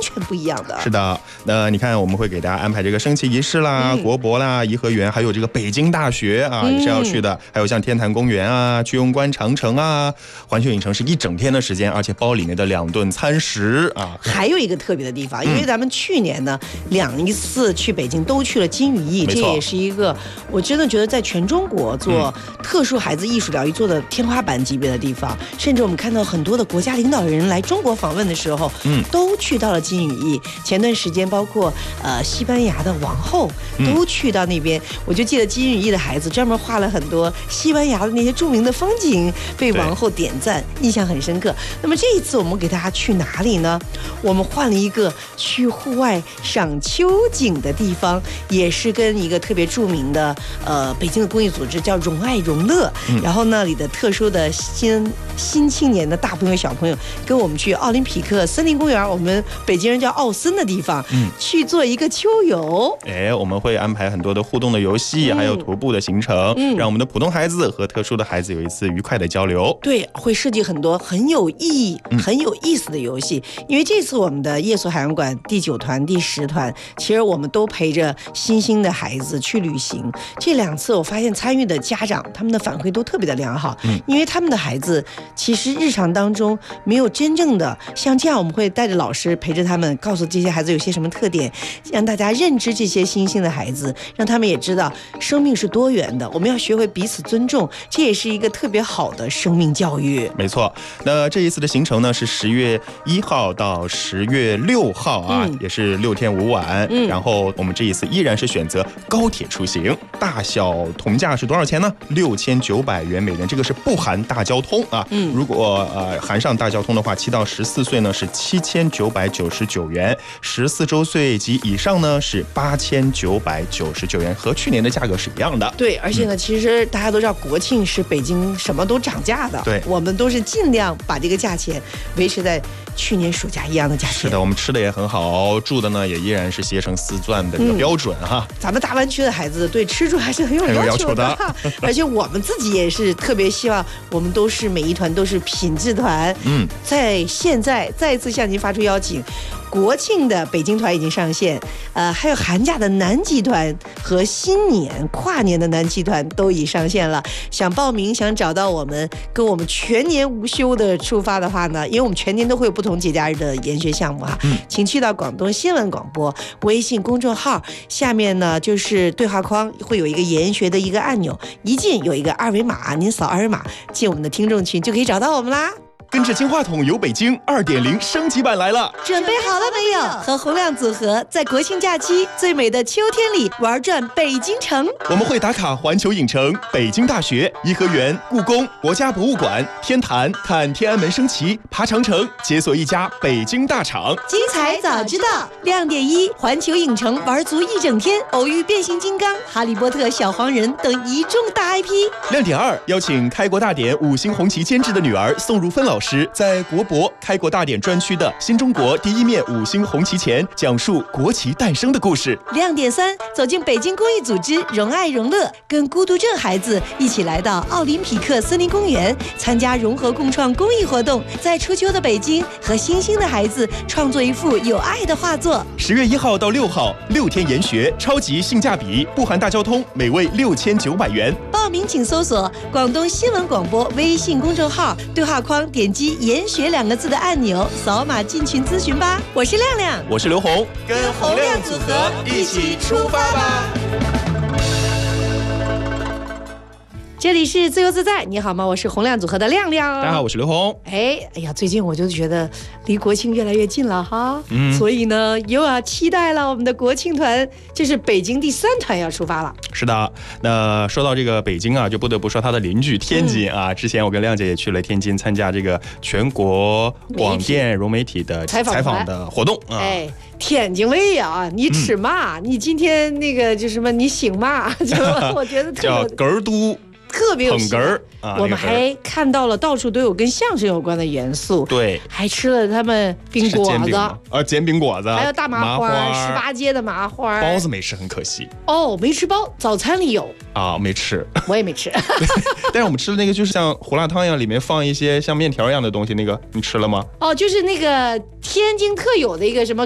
全不一样的。 是的，那你看我们会给大家安排这个升旗仪式啦、国博啦、颐和园，还有这个北京大学啊，也是要去的，还有像天坛公园啊、居庸关长城啊，环球影城是一整天的时间，而且包里面的2顿餐食啊。 还有一个特别的地方，因为咱们去年呢2次去北京都去了金羽翼，这也是一个我真的觉得在全中国做特殊孩子艺术疗愈做的天花板级别的地方，甚至我们看到很多的国家领导人来中国访问的时候，都去到了金羽翼。前段时间包括西班牙的王后都去到那边，我就记得金羽翼的孩子专门画了很多西班牙的那些著名的风景，被王后点赞，印象很深刻。那么这一次我们给大家去哪里呢？我们换了一个去户外赏秋景的地方，也是跟一个特别著名的北京的公益组织叫荣爱荣乐，然后那里的特殊的新青年的大朋友小朋友跟我们去奥林匹克森林公园，我们北京人叫奥森的地方，去做一个秋游。 我们会安排很多的互动的游戏，还有徒步的行程，让我们的普通孩子和特殊的孩子有一次愉快的交流。 对，会设计很多很有意义、很有意思的游戏。因为这次我们的夜宿海洋馆第9团、第10团，其实我们都陪着新兴的孩子去旅行。这2次我发现参与的家长他们的反馈都特别的良好，因为他们的孩子其实日常当中没有真正的像这样，我们会带着老师陪着他们，告诉这些孩子有些什么特点，让大家认知这些新兴的孩子，让他们也知道生命是多元的，我们要学会彼此尊重，这也是一个特别好的生命教育。 没错，那这一次的行程呢是10月1号到10月6号啊，也是6天5晚。然后我们这一次依然是选择高铁出行，大小同价是多少钱呢？6900元每人，这个是不含大交通啊。如果含上大交通的话，7到14岁呢是7999元，14周岁及以上呢是8999元，和去年的价格是一样的。 对，而且呢，其实大家都知道国庆是北京什么都涨价的， 对， 我们都是尽量把这个价钱维持在去年暑假一样的价钱。 是的，我们吃的也很好，住的呢也依然是携程4钻的这个标准哈。 咱们大湾区的孩子对吃住还是很有要求的，而且我们自己也是特别希望我们都是每一团都是品质团。在现在再一次向您发出邀请，国庆的北京团已经上线，还有寒假的南极团和新年跨年的南极团都已上线了。想报名想找到我们，跟我们全年无休的出发的话呢，因为我们全年都会有不同节假日的研学项目哈，请去到广东新闻广播微信公众号，下面呢就是对话框会有一个研学的一个按钮，一进有一个2维码，您扫2维码进我们的听众群就可以找到我们啦。 跟着金话筒游北京 2.0 升级版来了， 准备好了没有？和洪亮组合在国庆假期最美的秋天里玩转北京城。 我们会打卡环球影城、北京大学、颐和园、故宫、国家博物馆、天坛，看天安门升旗，爬长城，解锁一家北京大厂。 精彩早知道，亮点1，环球影城玩足一整天，偶遇变形金刚、哈利波特、小黄人等一众大 IP。 亮点2，邀请开国大典5星红旗监制的女儿宋如芬老师，在国博开国大典专区的新中国第1面5星红旗前，讲述国旗诞生的故事。 亮点3，走进北京公益组织荣爱荣乐，跟孤独症孩子一起来到奥林匹克森林公园，参加融合共创公益活动，在初秋的北京和新兴的孩子创作一幅有爱的画作。 10月1号到6号，6天研学，超级性价比，不含大交通，每位6900元。 报名请搜索广东新闻广播微信公众号，对话框点击研学2个字的按钮，扫码进群咨询吧。我是亮亮， 我是刘红， 跟洪亮组合一起出发吧。这里是自由自在，你好吗？我是洪亮组合的亮亮。 大家好，我是刘红。 哎呀，最近我就觉得离国庆越来越近了哈，所以呢又要期待了我们的国庆团，这是北京第3团要出发了。 是的，那说到这个北京啊，就不得不说它的邻居天津啊。之前我跟亮姐也去了天津参加这个全国广电融媒体的采访的活动啊。 哎，天津卫啊，你吃嘛？你今天那个就什么？你醒嘛？就我觉得叫哏儿都。 特别有哏儿啊！ 我们还看到了到处都有跟相声有关的元素， 对， 还吃了他们饼果子， 煎饼果子， 还有大麻花，18街的麻花， 包子没吃，很可惜。 哦，没吃包，早餐里有啊，没吃， 我也没吃。 但是我们吃的那个就是像胡辣汤一样，里面放一些像面条一样的东西，那个你吃了吗？ 哦，就是那个天津特有的一个什么